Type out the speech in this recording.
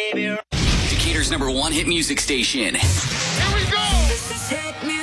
Decatur's #1 hit music station. Here we go.